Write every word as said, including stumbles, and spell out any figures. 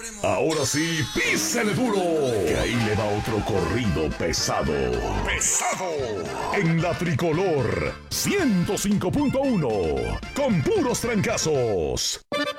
Ahora sí, písele duro, que ahí le va otro corrido pesado. ¡Pesado! En la Tricolor ciento cinco punto uno, con puros trancazos.